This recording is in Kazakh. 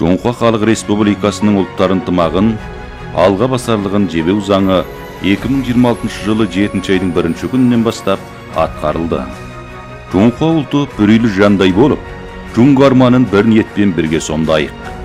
Жоңқа Халық Республикасының ұлттар ынтымағын алға басарлығын жебеу заңы 2026 жылы 7 айдың 1 күнінен бастап атқарылды. Жоңқа ұлты бүрілі жандай болып, жұң арманын бір ниетпен бірге сомдайық.